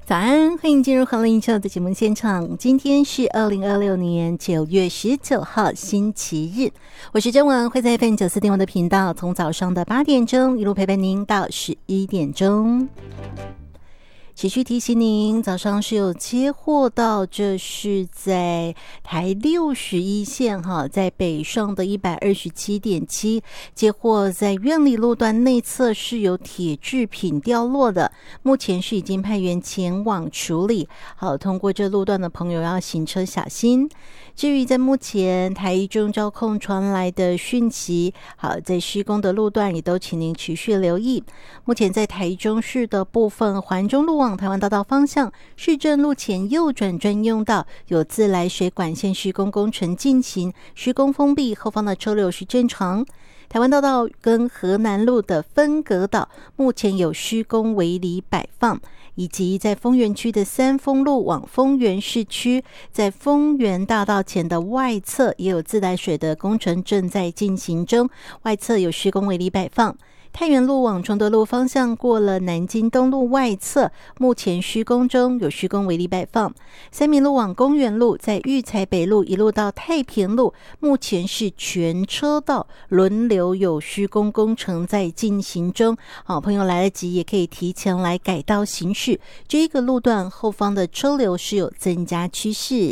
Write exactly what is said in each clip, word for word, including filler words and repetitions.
早安，欢迎进入何林秀的节目现场。今天是二零二六年九月十九号星期日，我是珍文，会在 F M 九四点五的频道，从早上的八点钟一路陪伴您到十一点钟。持续提醒您，早上是有接获到，这是在台六十一线哈，在北上的一百二十七点七，接获在苑里路段内侧是有铁制品掉落的，目前是已经派员前往处理。好，通过这路段的朋友要行车小心。至于在目前台中交控传来的讯息，好，在施工的路段也都请您持续留意。目前在台中市的部分，环中路往台湾大道方向，市政路前右转专用道有自来水管线施工工程进行，施工封闭，后方的车流是正常。台湾大道跟河南路的分隔岛目前有施工围篱摆放，以及在丰原区的三丰路往丰原市区，在丰原大道前的外侧也有自来水的工程正在进行中，外侧有施工围篱摆放。太原路往崇德路方向过了南京东路外侧，目前施工中，有施工围篱摆放。三民路往公园路，在育才北路一路到太平路，目前是全车道轮流有施工工程在进行中。好，朋友来得及也可以提前来改道行驶，这个路段后方的车流是有增加趋势。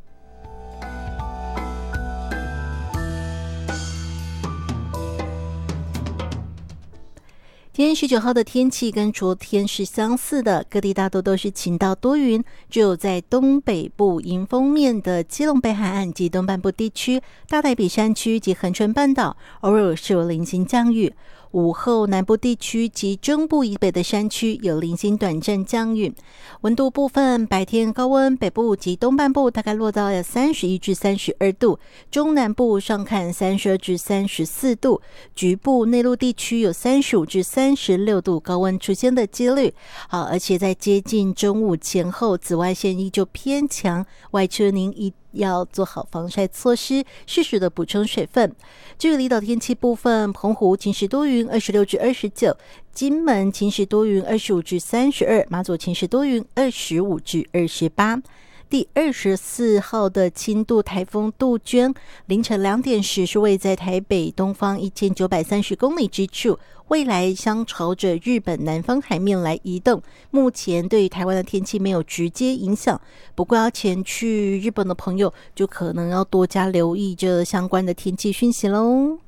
今天十九号的天气跟昨天是相似的，各地大多都是晴到多云，只有在东北部迎风面的基隆北海岸及东半部地区、大台北山区及恒春半岛偶尔是有零星降雨。午后南部地区及中部以北的山区有零星短暂降雨。温度部分，白天高温北部及东半部大概落到三十一至三十二度，中南部上看三十二至三十四度，局部内陆地区有三十五至三十六度高温出现的几率。好，而且在接近中午前后，紫外线依旧偏强，外出您一要做好防晒措施，适时的补充水分。至于离岛天气部分，澎湖晴时多云二十六至二十九，金门晴时多云二十五至三十二，马祖晴时多云二十五至二十八。第二十四号的轻度台风杜鹃，凌晨两点时是位在台北东方一千九百三十公里之处，未来将朝着日本南方海面来移动。目前对于台湾的天气没有直接影响，不过要前去日本的朋友就可能要多加留意这相关的天气讯息喽。